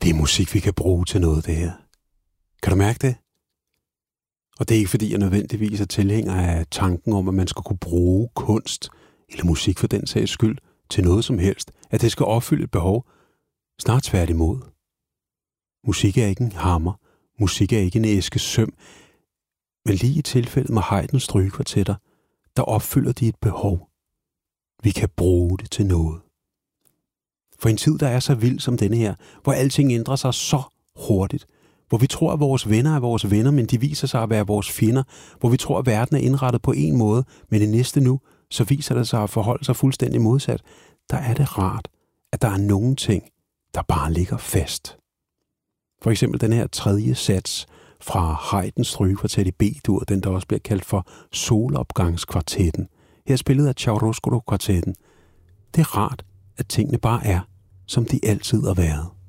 Det er musik, vi kan bruge til noget, det her. Kan du mærke det? Og det er ikke, fordi jeg nødvendigvis er tilhænger af tanken om, at man skal kunne bruge kunst, eller musik for den sags skyld, til noget som helst, at det skal opfylde et behov. Snart tværtimod. Musik er ikke en hammer, musik er ikke en æske søm, men lige i tilfældet med Haydns strygekvartetter, der opfylder de et behov. Vi kan bruge det til noget. For en tid, der er så vild som denne her, hvor alting ændrer sig så hurtigt, hvor vi tror, at vores venner er vores venner, men de viser sig at være vores fjender, hvor vi tror, at verden er indrettet på en måde, men i næste nu, så viser det sig at forholde sig fuldstændig modsat. Der er det rart, at der er nogle ting, der bare ligger fast. For eksempel den her tredje sats fra Haydns strygekvartet i B-dur, den der også bliver kaldt for solopgangskvartetten. Her spillet af Chiaroscuro-kvartetten. Det er rart, at tingene bare er, som de altid har været.